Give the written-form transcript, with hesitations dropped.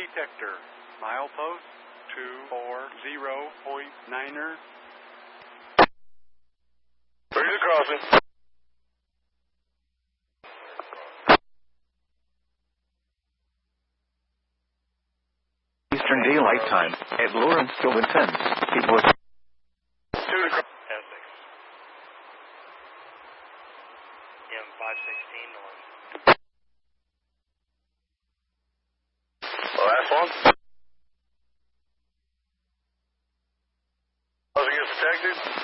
detector. Milepost 240.9er. Ready to crossing. Eastern Daylight Time at Lawrenceville and Penn. People are 2 to cross. Essex. M516 north. Last one. Closing is detected.